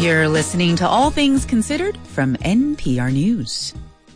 You're listening to All Things Considered from NPR News.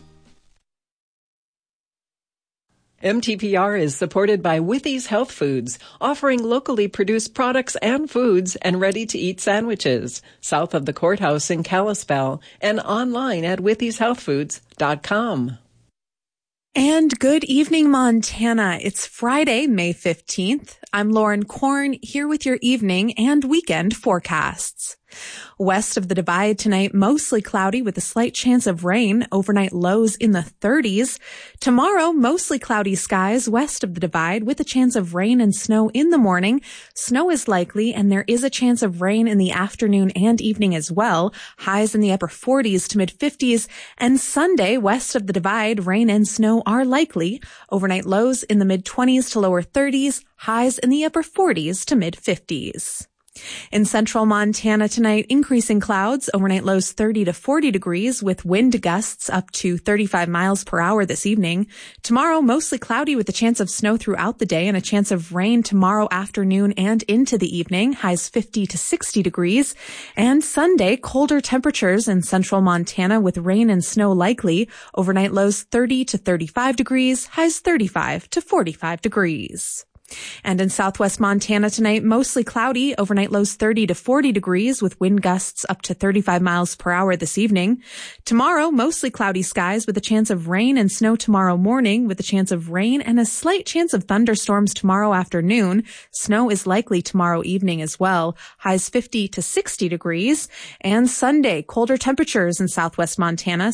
MTPR is supported by Withys Health Foods, offering locally produced products and foods and ready-to-eat sandwiches, south of the courthouse in Kalispell, and online at withyshealthfoods.com. And good evening, Montana. It's Friday, May 15th. I'm Lauren Korn, here with your evening and weekend forecasts. West of the Divide tonight, mostly cloudy with a slight chance of rain, overnight lows in the 30s. Tomorrow, mostly cloudy skies west of the Divide with a chance of rain and snow in the morning. Snow is likely, and there is a chance of rain in the afternoon and evening as well. Highs in the upper 40s to mid 50s. And Sunday, west of the Divide, rain and snow are likely. Overnight lows in the mid 20s to lower 30s. Highs in the upper 40s to mid 50s. In central Montana tonight, increasing clouds, overnight lows 30 to 40 degrees with wind gusts up to 35 miles per hour this evening. Tomorrow, mostly cloudy with a chance of snow throughout the day and a chance of rain tomorrow afternoon and into the evening, highs 50 to 60 degrees. And Sunday, colder temperatures in central Montana with rain and snow likely, overnight lows 30 to 35 degrees, highs 35 to 45 degrees. And in southwest Montana tonight, mostly cloudy, overnight lows 30 to 40 degrees with wind gusts up to 35 miles per hour this evening. Tomorrow, mostly cloudy skies with a chance of rain and snow tomorrow morning with a chance of rain and a slight chance of thunderstorms tomorrow afternoon. Snow is likely tomorrow evening as well, highs 50 to 60 degrees. And Sunday, colder temperatures in southwest Montana,